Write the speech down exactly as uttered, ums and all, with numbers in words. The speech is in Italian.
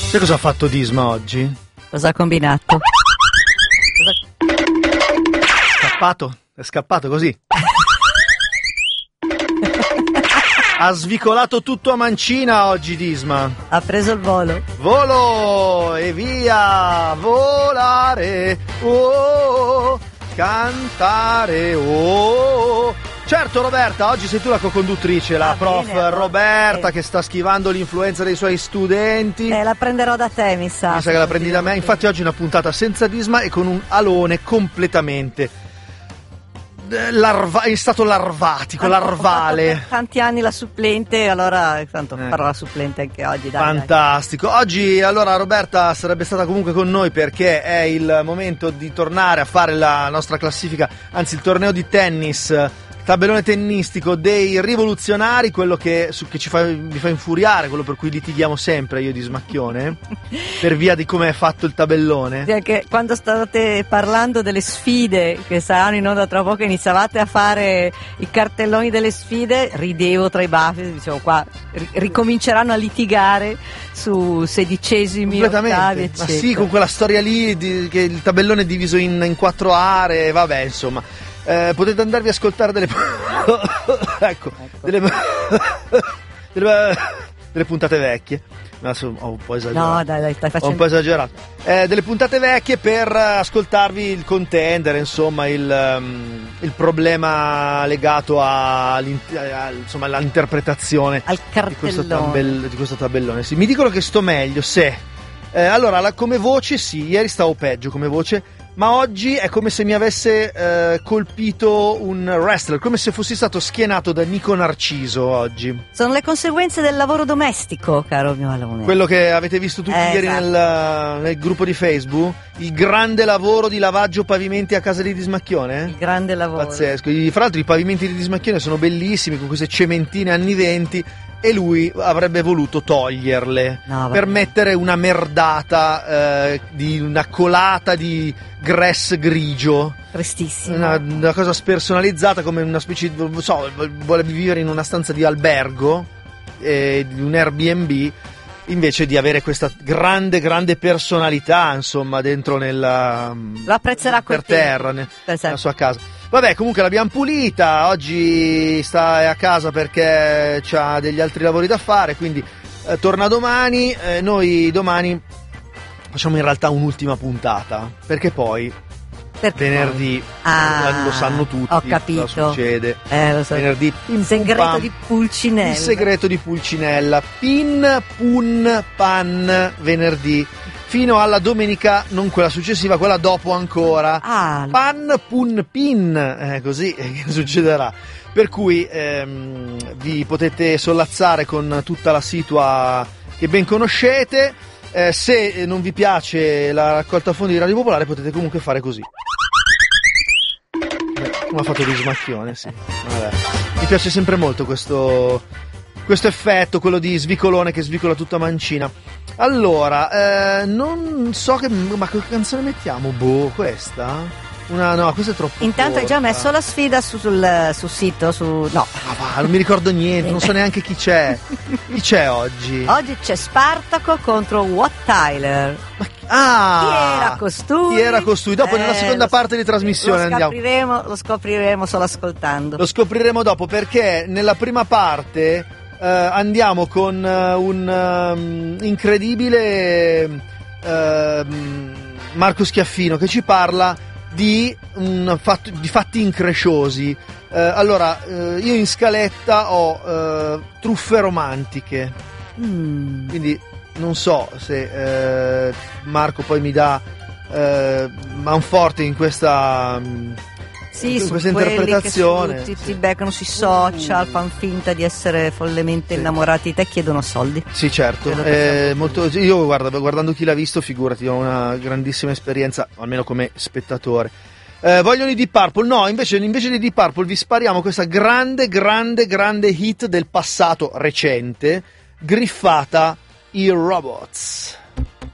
Sai cosa ha fatto Disma oggi? Cosa ha combinato? Cosa... Scappato, è scappato così. Ha svicolato tutto a mancina oggi Disma. Ha preso il volo. Volo e via, volare, oh, cantare, oh. Certo Roberta, oggi sei tu la co-conduttrice, la ah, prof bene, Roberta eh. che sta schivando l'influenza dei suoi studenti. Eh, la prenderò da te, mi sa. Mi sa che la prendi da me, infatti oggi è una puntata senza Disma e con un alone completamente larva- in stato larvatico, larvale. Per tanti anni la supplente, allora tanto eh. farò la supplente anche oggi. Dai, Fantastico. Dai. Oggi allora Roberta sarebbe stata comunque con noi perché è il momento di tornare a fare la nostra classifica, anzi il torneo di tennis, tabellone tennistico dei rivoluzionari, quello che, su, che ci fa, mi fa infuriare, quello per cui litighiamo sempre io di Smacchione per via di come è fatto il tabellone. Sì, anche quando state parlando delle sfide che saranno in onda tra poco, iniziavate a fare i cartelloni delle sfide, ridevo tra i baffi, dicevo qua ricominceranno a litigare su sedicesimi, ottavi, eccetera. Ma sì, con quella storia lì di, che il tabellone è diviso in, in quattro aree, vabbè, insomma. Eh, potete andarvi a ascoltare delle ecco, ecco. Delle... delle delle puntate vecchie. Adesso ho un po' esagerato. No, dai, dai, stai facendo. Ho un po' esagerato. Eh, delle puntate vecchie per ascoltarvi il contender, insomma, il, um, il problema legato a, a, insomma, all'interpretazione al di questo, tabell- di questo tabellone. Sì, mi dicono che sto meglio, se. Eh, allora, la, come voce, sì, ieri stavo peggio come voce. Ma oggi è come se mi avesse eh, colpito un wrestler, come se fossi stato schienato da Nico Narciso oggi. Sono le conseguenze del lavoro domestico, caro mio alunno. Quello che avete visto tutti eh, ieri esatto. nel, nel gruppo di Facebook, il grande lavoro di lavaggio pavimenti a casa di Dismacchione. Il grande lavoro. Pazzesco. Fra l'altro i pavimenti di Dismacchione sono bellissimi, con queste cementine anni venti. E lui avrebbe voluto toglierle no, per mettere una merdata eh, di una colata di grass grigio, prestissimo, una, una cosa spersonalizzata, come una specie di, non so, vuole vivere in una stanza di albergo, eh, di un Airbnb, invece di avere questa grande grande personalità, insomma, dentro nella lo apprezzerà per terra ne, nella sua casa. Vabbè, comunque l'abbiamo pulita, oggi sta a casa perché ha degli altri lavori da fare, quindi eh, torna domani, eh, noi domani facciamo in realtà un'ultima puntata, perché poi perché venerdì, ah, lo sanno tutti, ho capito. cosa succede, eh, lo so. venerdì il segreto pam, di Pulcinella, il segreto di Pulcinella, pin pun pan venerdì, fino alla domenica, non quella successiva, quella dopo ancora. Ah. Pan pun pin, eh, così eh, succederà. Per cui ehm, vi potete sollazzare con tutta la situa che ben conoscete. Eh, se non vi piace la raccolta fondi di Radio Popolare, potete comunque fare così. Beh, come ha fatto di Smacchione, sì. Vabbè. Mi piace sempre molto questo, questo effetto, quello di svicolone che svicola tutta mancina. Allora, eh, non so che. Ma che canzone mettiamo? Boh, questa? Una, no, questa è troppo. Intanto corta. hai già messo la sfida su, sul, sul sito? Su, no. Ah, va, non mi ricordo niente, non so neanche chi c'è. Chi c'è oggi? Oggi c'è Spartaco contro Wat Tyler. Ma, ah! Chi era costui? Chi era costui? Dopo, eh, nella seconda parte di trasmissione lo andiamo. Lo scopriremo solo ascoltando. Lo scopriremo dopo, perché nella prima parte. Uh, andiamo con uh, un um, incredibile uh, Marco Schiaffino che ci parla di, un fatto, di fatti incresciosi. Uh, allora, uh, io in scaletta ho uh, truffe romantiche, mm. quindi non so se uh, Marco poi mi dà uh, manforte in questa... Um, Sì, in su questa quelli interpretazione che su, ti, ti beccano sui social, fan finta di essere follemente sì. innamorati di te, chiedono soldi. Sì, certo. Eh, molto, io guarda, guardando chi l'ha visto, figurati, ho una grandissima esperienza, almeno come spettatore. Eh, vogliono i Deep Purple? No, invece, invece di Deep Purple vi spariamo questa grande, grande, grande hit del passato recente, griffata I Robots.